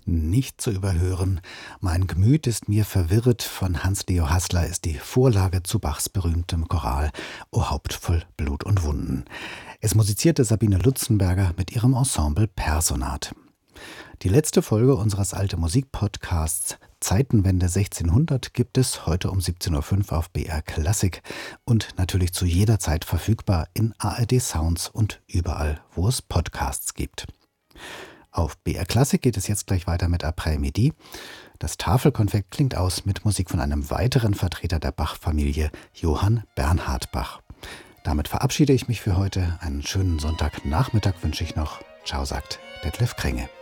Nicht zu überhören. Mein Gemüt ist mir verwirret von Hans-Leo Haßler ist die Vorlage zu Bachs berühmtem Choral O Haupt voll Blut und Wunden. Es musizierte Sabine Lutzenberger mit ihrem Ensemble Personat. Die letzte Folge unseres Alte Musik Podcasts Zeitenwende 1600 gibt es heute um 17:05 Uhr auf BR Klassik und natürlich zu jeder Zeit verfügbar in ARD Sounds und überall, wo es Podcasts gibt. Auf BR Klassik geht es jetzt gleich weiter mit Après-Midi. Das Tafelkonfekt klingt aus mit Musik von einem weiteren Vertreter der Bach-Familie, Johann Bernhard Bach. Damit verabschiede ich mich für heute. Einen schönen Sonntagnachmittag wünsche ich noch. Ciao, sagt Detlef Krenge.